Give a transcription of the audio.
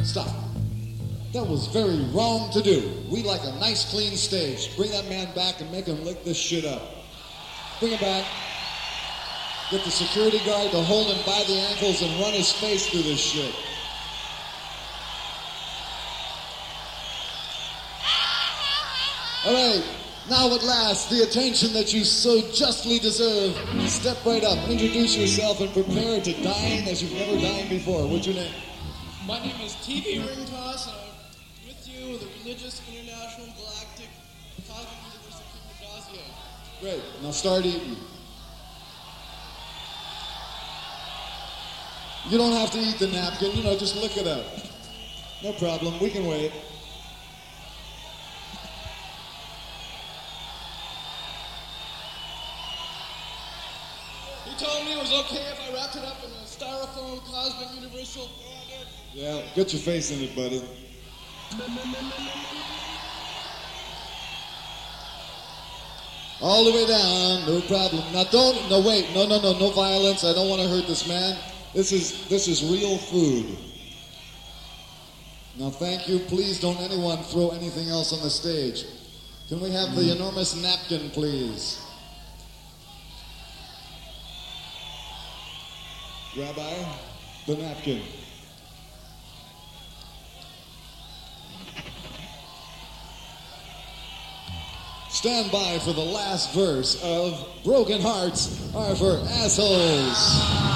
Stop. That was very wrong to do. We like a nice, clean stage. Bring that man back and make him lick this shit up. Bring him back. Get the security guard to hold him by the ankles and run his face through this shit. All right. Now at last, the attention that you so justly deserve. Step right up, introduce yourself, and prepare to dine as you've never dined before. What's your name? My name is TV Ringtoss, and I'm with you, the Religious International Galactic Cosmic Universal Kingdom Dossier. Great. Now start eating. You don't have to eat the napkin, just lick it up. No problem, we can wait. He told me it was okay if I wrapped it up in a styrofoam cosmic universal. Yeah, get your face in it, buddy. All the way down, no problem. Now no violence. I don't want to hurt this man. This is real food. Now thank you. Please don't anyone throw anything else on the stage. Can we have the enormous napkin, please? Rabbi, the napkin. Stand by for the last verse of Broken Hearts Are for Assholes.